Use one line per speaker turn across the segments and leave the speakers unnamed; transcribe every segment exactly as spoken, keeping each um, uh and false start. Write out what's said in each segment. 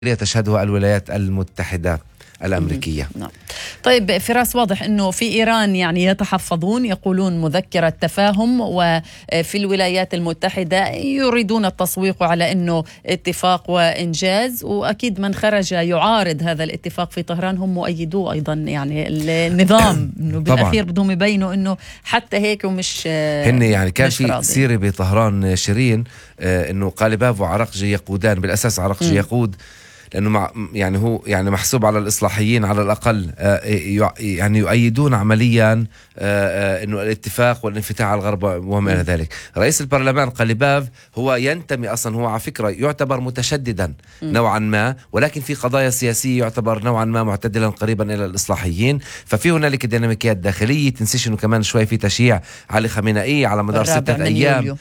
تشهدها الولايات المتحدة الأمريكية.
نعم. طيب فراس، واضح أنه في إيران يعني يتحفظون، يقولون مذكرة تفاهم، وفي الولايات المتحدة يريدون التسويق على أنه اتفاق وإنجاز، وأكيد من خرج يعارض هذا الاتفاق في طهران هم مؤيدوه أيضا، يعني النظام أنه بالأخير بدهم يبينوا أنه حتى هيك ومش
هن يعني كان في سيرة بطهران شيرين أنه قالباف وعرقجي يقودان، بالأساس عرقجي يقود لأنه مع يعني هو يعني محسوب على الإصلاحيين على الأقل يعني يؤيدون عمليا إنه الاتفاق والانفتاح على الغرب وما إلى ذلك. رئيس البرلمان قالباف هو ينتمي أصلا، هو على فكرة يعتبر متشددا نوعا ما، ولكن في قضايا سياسية يعتبر نوعا ما معتدلا قريبا إلى الإصلاحيين. ففي هنالك ديناميكيات داخلية. تنسيش إنه كمان شوي في تشييع علي خامنئي على مدار ستة أيام،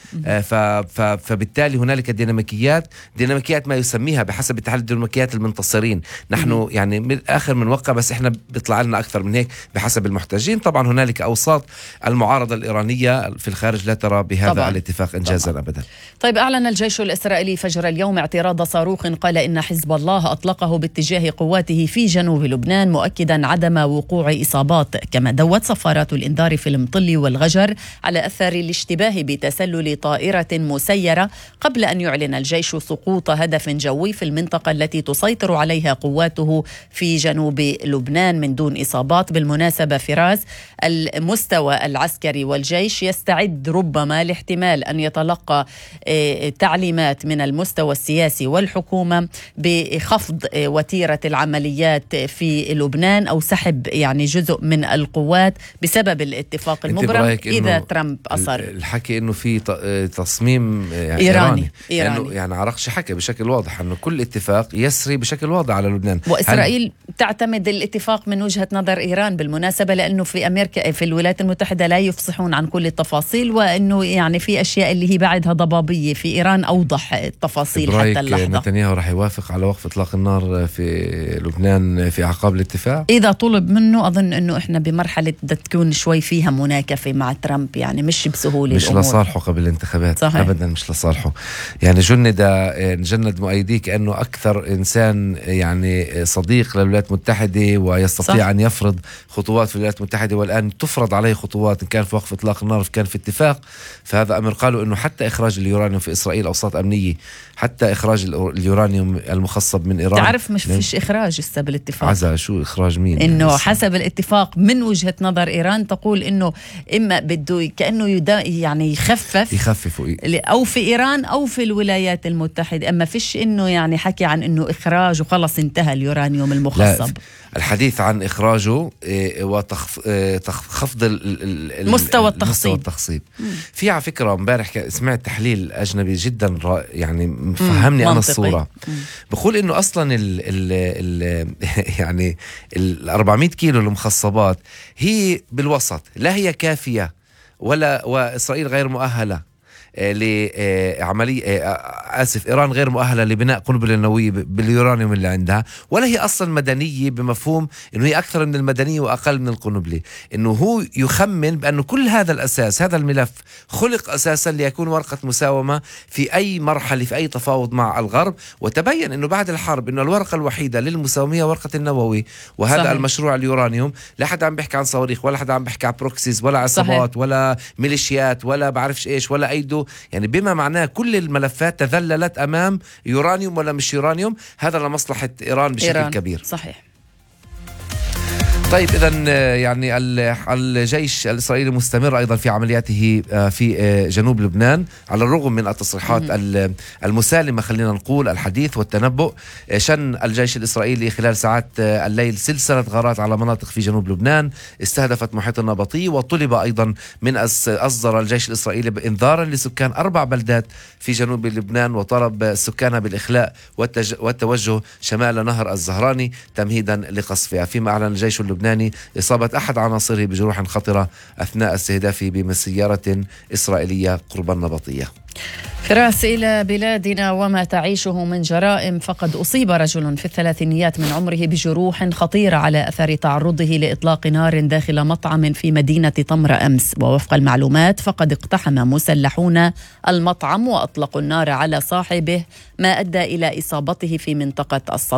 فبالتالي هنالك ديناميكيات ديناميكيات ما يسميها بحسب التحليل الديناميكيات المنتصرين. نحن مم. يعني من آخر من وقع، بس إحنا بيطلع لنا أكثر من هيك بحسب المحتجين. طبعا هنالك أوساط المعارضة الإيرانية في الخارج لا ترى بهذا طبعاً. الاتفاق إنجازا طبعاً. أبدا.
طيب، أعلن الجيش الإسرائيلي فجر اليوم اعتراض صاروخ قال إن حزب الله أطلقه باتجاه قواته في جنوب لبنان، مؤكدا عدم وقوع إصابات. كما دوت صفارات الإنذار في المطل والغجر على أثر الاشتباه بتسلل طائرة مسيرة، قبل أن يعلن الجيش سقوط هدف جوي في المنطقة التي تسيطر عليها قواته في جنوب لبنان من دون إصابات. بالمناسبة فراس، المستوى العسكري والجيش يستعد ربما لاحتمال أن يتلقى تعليمات من المستوى السياسي والحكومة بخفض وتيرة العمليات في لبنان أو سحب يعني جزء من القوات بسبب الاتفاق المبرم إذا ترامب أصر.
الحكي إنه في تصميم يعني
إيراني,
إيراني.
إيراني.
يعني عرقش حكي بشكل واضح أنه كل اتفاق يسري بشكل واضح على لبنان.
وإسرائيل هل... تعتمد الاتفاق من وجهة نظر إيران بالمناسبة، لأنه في أمريكا في الولايات المتحدة لا يفصحون عن كل التفاصيل، وأنه يعني في أشياء اللي هي بعدها ضبابية. في إيران أوضح التفاصيل حتى اللحظة.
نتنياهو رح يوافق على وقف إطلاق النار في لبنان في أعقاب الاتفاق
إذا طلب منه؟ أظن أنه إحنا بمرحلة تكون شوي فيها مناكفة مع ترامب، يعني مش بسهولة،
مش لصالحه قبل الانتخابات.
صحيح.
أبدا مش لصالحه. يعني جند جند مؤيديه كأنه أكثر إنسان يعني صديق للولايات المتحدة ويستطيع صح. أن يفرض خطوات في الولايات المتحدة، والآن تفرض عليه خطوات إن كان في وقف إطلاق النار، كان في اتفاق. فهذا أمر قالوا إنه حتى إخراج اليورانيوم في إسرائيل أوساط أمنية، حتى إخراج اليورانيوم المخصب من إيران.
تعرف مش فيش إخراج هسه بالاتفاق.
عزا شو إخراج مين؟
إنه حسب الاتفاق من وجهة نظر إيران تقول إنه إما بده كأنه يدا يعني يخفف
يخففوا
أو في إيران أو في الولايات المتحدة، أما فيش إنه يعني حكي عن إنه إخراج وخلص انتهى اليورانيوم المخصب.
الحديث عن إخراجه وخفض
مستوى التخصيب.
التخصيب. في على فكرة امبارح سمعت تحليل أجنبي جدا يعني فهمني أنا الصورة. مم. بقول إنه أصلا ال ال ال يعني ال أربعمية كيلو المخصبات هي بالوسط، لا هي كافية ولا، وإسرائيل غير مؤهلة لعملية آسف إيران غير مؤهلة لبناء قنبلة نووية باليورانيوم اللي عندها، ولا هي أصلا مدنية بمفهوم إنه هي أكثر من المدنية وأقل من القنبلة. إنه هو يخمن بأنه كل هذا الأساس، هذا الملف خلق أساسا ليكون ورقة مساومة في أي مرحلة في أي تفاوض مع الغرب. وتبين إنه بعد الحرب إنه الورقة الوحيدة للمساومة هي ورقة النووي، وهذا صحيح. المشروع اليورانيوم لا حد عم بيحكي عن صواريخ، ولا حد عم بيحكي عن بروكسيز، ولا عصابات، ولا ميليشيات، ولا بعرفش إيش، ولا أيدو. يعني بما معناه كل الملفات تذللت أمام يورانيوم ولا مش يورانيوم، هذا لمصلحة إيران بشكل إيران. كبير.
صحيح.
طيب إذن يعني الجيش الإسرائيلي مستمر أيضا في عملياته في جنوب لبنان على الرغم من التصريحات المسالمة، خلينا نقول الحديث والتنبؤ. شن الجيش الإسرائيلي خلال ساعات الليل سلسلة غارات على مناطق في جنوب لبنان استهدفت محيط النبطي، وطلب أيضا من أصدر الجيش الإسرائيلي بإنذارا لسكان أربع بلدات في جنوب لبنان، وطلب السكان بالإخلاء والتوجه شمال نهر الزهراني تمهيدا لقصفها. فيما أعلن الجيش اللبناني اللبناني إصابة أحد عناصره بجروح خطرة أثناء استهدافه بسيارة إسرائيلية قرب النبطية.
فراس إلى بلادنا وما تعيشه من جرائم. فقد أصيب رجل في الثلاثينيات من عمره بجروح خطيرة على أثر تعرضه لإطلاق نار داخل مطعم في مدينة تمر أمس، ووفق المعلومات فقد اقتحم مسلحون المطعم وأطلقوا النار على صاحبه ما أدى إلى إصابته في منطقة الصدر.